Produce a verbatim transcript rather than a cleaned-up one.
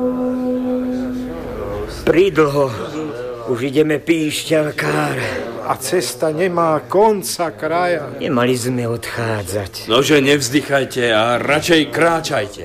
Pridlho. Už ideme píšťalkár. A cesta nemá konca kraja. Nemali sme odchádzať. Nože nevzdychajte a radšej kráčajte.